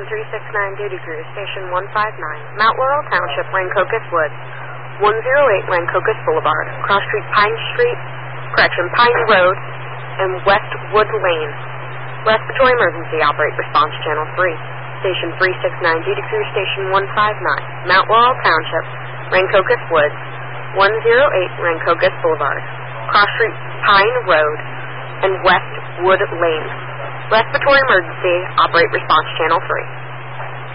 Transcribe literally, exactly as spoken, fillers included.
three six nine Duty Crew, Station one five nine, Mount Laurel Township, Rancocas Woods, one oh eight Rancocas Boulevard, Cross Street, Pine Street, correction, Pine Road, and Westwood Lane. Respiratory emergency, operate response channel three. Station three six nine Duty Crew, Station one five nine, Mount Laurel Township, Rancocas Woods, one oh eight Rancocas Boulevard, Cross Street, Pine Road, and Westwood Lane. Respiratory emergency, operate response channel three.